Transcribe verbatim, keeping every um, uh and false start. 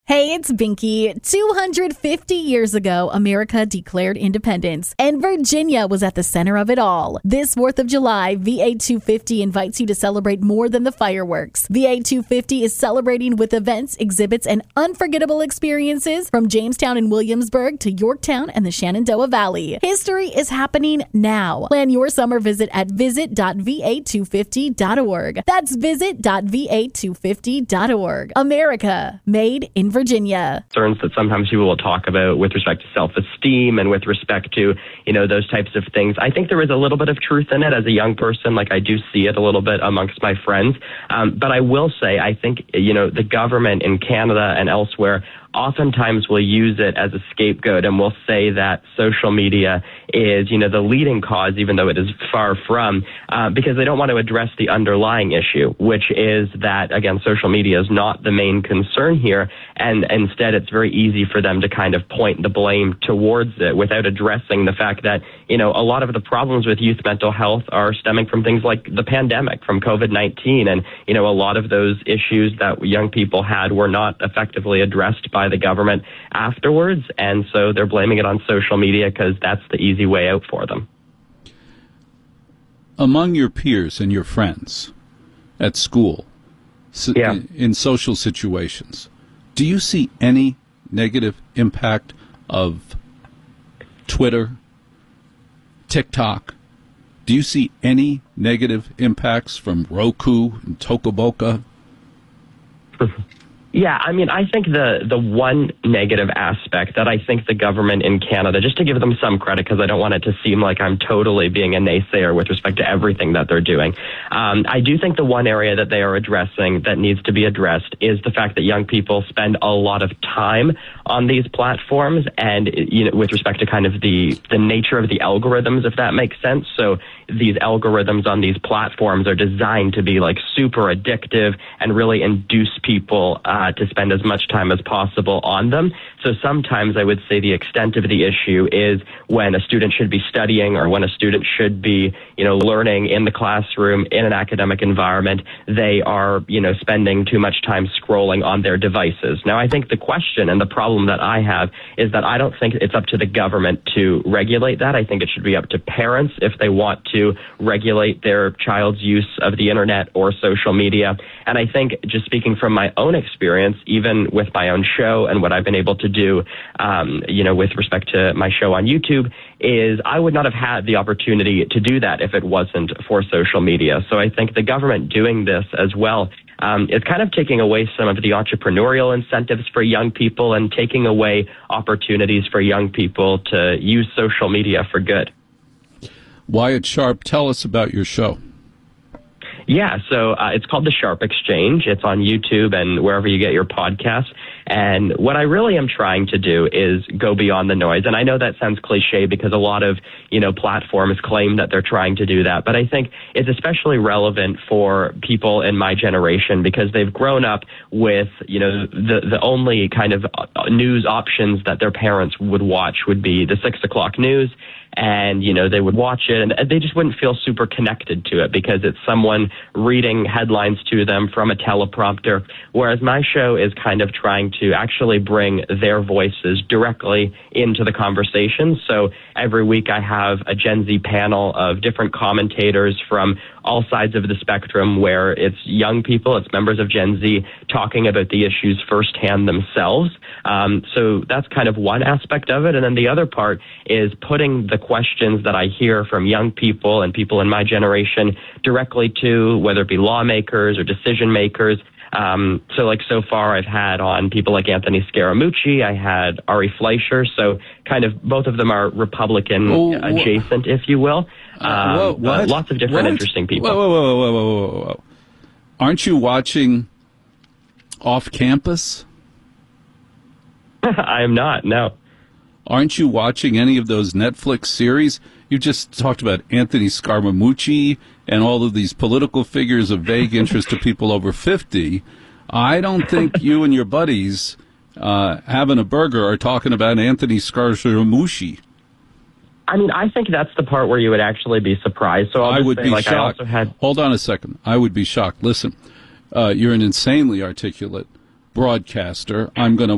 Hey, it's Binky. two hundred fifty years ago, America declared independence, and Virginia was at the center of it all. This fourth of July, V A two fifty invites you to celebrate more than the fireworks. V A two fifty is celebrating with events, exhibits, and unforgettable experiences from Jamestown and Williamsburg to Yorktown and the Shenandoah Valley. History is happening now. Plan your summer visit at visit dot v a two fifty dot org. That's visit dot v a two fifty dot org. America, made in Virginia. Virginia. Concerns that sometimes people will talk about with respect to self-esteem and with respect to, you know, those types of things. I think there is a little bit of truth in it as a young person. Like, I do see it a little bit amongst my friends. Um, but I will say, I think, you know, the government in Canada and elsewhere oftentimes will use it as a scapegoat and will say that social media is, you know, the leading cause, even though it is far from, uh, because they don't want to address the underlying issue, which is that, again, social media is not the main concern here. And instead, it's very easy for them to kind of point the blame towards it without addressing the fact that, you know, a lot of the problems with youth mental health are stemming from things like the pandemic, from COVID nineteen. And, you know, a lot of those issues that young people had were not effectively addressed by by the government afterwards, and so they're blaming it on social media because that's the easy way out for them. Among your peers and your friends at school, yeah. in social situations, do you see any negative impact of Twitter, TikTok? Do you see any negative impacts from Roku and Tocoboca? Yeah, I mean, I think the the one negative aspect that I think the government in Canada, just to give them some credit, because I don't want it to seem like I'm totally being a naysayer with respect to everything that they're doing. Um, I do think the one area that they are addressing that needs to be addressed is the fact that young people spend a lot of time on these platforms, and, you know, with respect to kind of the, the nature of the algorithms, if that makes sense. So these algorithms on these platforms are designed to be like super addictive and really induce people uh, to spend as much time as possible on them. So sometimes I would say the extent of the issue is when a student should be studying or when a student should be, you know, learning in the classroom in an academic environment, they are, you know, spending too much time scrolling on their devices. Now, I think the question and the problem that I have is that I don't think it's up to the government to regulate that. I think it should be up to parents if they want to regulate their child's use of the internet or social media. And I think, just speaking from my own experience, even with my own show and what I've been able to do, um, you know, with respect to my show on YouTube, is I would not have had the opportunity to do that if it wasn't for social media. So I think the government doing this as well um, is kind of taking away some of the entrepreneurial incentives for young people and taking away opportunities for young people to use social media for good. Wyatt Sharp, tell us about your show. Yeah, so uh, it's called The Sharp Exchange. It's on YouTube and wherever you get your podcasts. And what I really am trying to do is go beyond the noise. And I know that sounds cliche because a lot of, you know, platforms claim that they're trying to do that. But I think it's especially relevant for people in my generation because they've grown up with, you know, the, the only kind of news options that their parents would watch would be the six o'clock news. And, you know, they would watch it and they just wouldn't feel super connected to it because it's someone reading headlines to them from a teleprompter. Whereas my show is kind of trying to actually bring their voices directly into the conversation. So every week I have a Gen Z panel of different commentators from all sides of the spectrum where it's young people, it's members of Gen Z talking about the issues firsthand themselves. Um, so that's kind of one aspect of it. And then the other part is putting the questions that I hear from young people and people in my generation directly to whether it be lawmakers or decision makers. Um, so like so far I've had on people like Anthony Scaramucci, I had Ari Fleischer, so kind of both of them are Republican oh, adjacent, if you will. Um, uh, whoa, what? Uh, lots of different what? interesting people. Whoa, whoa, whoa, whoa, whoa, whoa, whoa. Aren't you watching Off Campus? I am not, no. Aren't you watching any of those Netflix series? You just talked about Anthony Scaramucci and all of these political figures of vague interest to people over fifty. I don't think you and your buddies uh, having a burger are talking about Anthony Scaramucci. I mean, I think that's the part where you would actually be surprised. So I'll I would say, be like, shocked. I also had... Hold on a second. I would be shocked. Listen, uh, you're an insanely articulate broadcaster. I'm going to